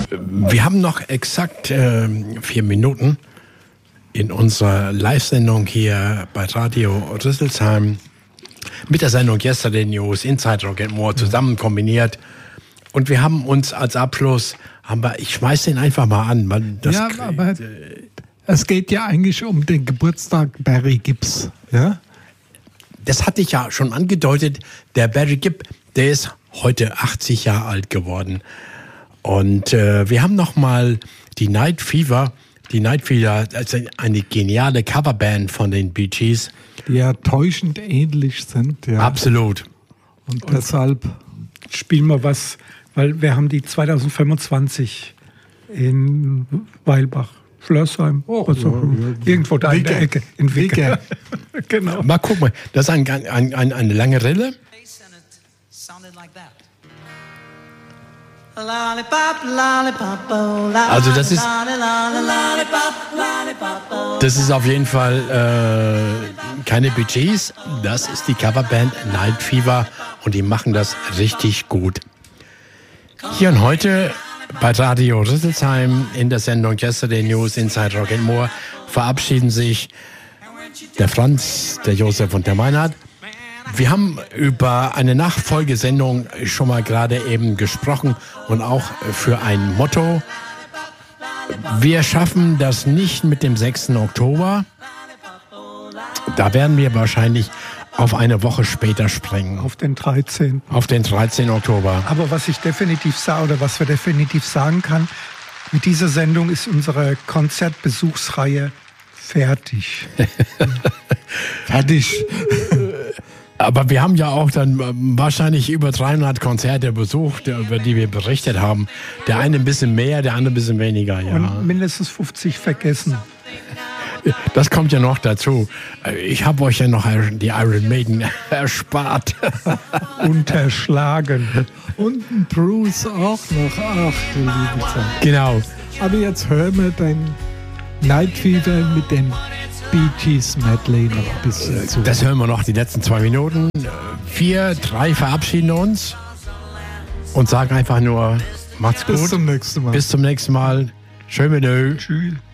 Wir haben noch exakt 4 Minuten in unserer Live-Sendung hier bei Radio Rüsselsheim mit der Sendung Yesterday News, Inside Rock and More zusammen kombiniert. Und wir haben uns als Abschluss, ich schmeiß den einfach mal an. Aber es geht ja eigentlich um den Geburtstag Barry Gibbs. Ja? Das hatte ich ja schon angedeutet. Der Barry Gibb, der ist heute 80 Jahre alt geworden. Und wir haben noch mal die Night Fever. Die Night Fever ist eine geniale Coverband von den Bee Gees. Die ja täuschend ähnlich sind. Ja. Absolut. Und deshalb spielen wir was, weil wir haben die 2025 in Weilbach, Schlössheim, irgendwo da in der Ecke, in Wicke. Genau. Mal gucken, das ist eine lange Rille. Also das ist auf jeden Fall keine Bee Gees, das ist die Coverband Night Fever und die machen das richtig gut. Hier und heute bei Radio Rüsselsheim in der Sendung Yesterday News, Inside Rock and More verabschieden sich der Franz, der Josef und der Meinhard. Wir haben über eine Nachfolgesendung schon mal gerade eben gesprochen und auch für ein Motto. Wir schaffen das nicht mit dem 6. Oktober. Da werden wir wahrscheinlich auf eine Woche später springen. Auf den 13. Auf den 13. Oktober. Aber was ich definitiv sage, oder was wir definitiv sagen kann, mit dieser Sendung ist unsere Konzertbesuchsreihe fertig. Fertig. Aber wir haben ja auch dann wahrscheinlich über 300 Konzerte besucht, über die wir berichtet haben. Der eine ein bisschen mehr, der andere ein bisschen weniger. Ja. Und mindestens 50 vergessen. Das kommt ja noch dazu. Ich habe euch ja noch die Iron Maiden erspart. Unterschlagen. Und ein Bruce auch noch. Ach du liebe Zeit. Genau. Aber jetzt hören wir den Night Fever mit den Bee Gees Medley noch ein bisschen zu. Das hören wir noch die letzten 2 Minuten. 4, 3 verabschieden uns und sagen einfach nur, macht's gut. Bis zum nächsten Mal. Bis zum nächsten Mal. Schön mit euch. Tschüss.